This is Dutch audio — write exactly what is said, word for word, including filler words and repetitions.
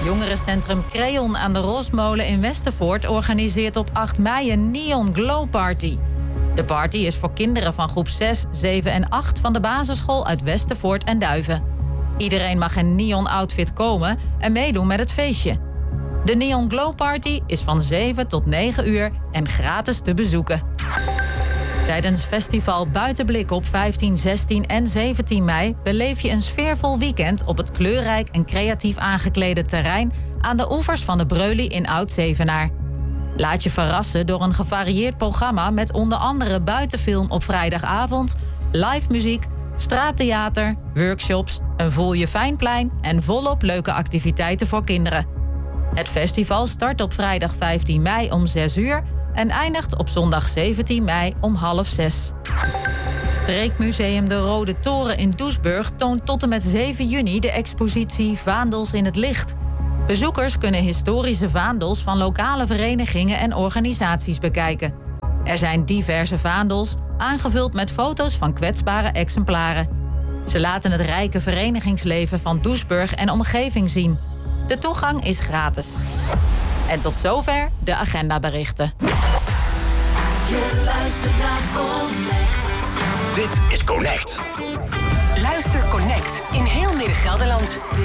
Jongerencentrum Creon aan de Rosmolen in Westervoort organiseert op acht mei een Neon Glow Party. De party is voor kinderen van groep zes, zeven en acht van de basisschool uit Westervoort en Duiven. Iedereen mag in neon outfit komen en meedoen met het feestje. De Neon Glow Party is van zeven tot negen uur en gratis te bezoeken. Tijdens festival Buitenblik op vijftien, zestien en zeventien mei beleef je een sfeervol weekend op het kleurrijk en creatief aangeklede terrein aan de oevers van de Breuly in Oud-Zevenaar. Laat je verrassen door een gevarieerd programma met onder andere buitenfilm op vrijdagavond, live muziek, straattheater, workshops, een voel je fijnplein en volop leuke activiteiten voor kinderen. Het festival start op vrijdag vijftien mei om zes uur en eindigt op zondag zeventien mei om half zes. Streekmuseum De Rode Toren in Doesburg toont tot en met zeven juni de expositie Vaandels in het Licht. Bezoekers kunnen historische vaandels van lokale verenigingen en organisaties bekijken. Er zijn diverse vaandels, aangevuld met foto's van kwetsbare exemplaren. Ze laten het rijke verenigingsleven van Doesburg en omgeving zien. De toegang is gratis. En tot zover de agendaberichten. Je luistert naar Connect. Dit is Connect. Luister Connect in heel Midden-Gelderland.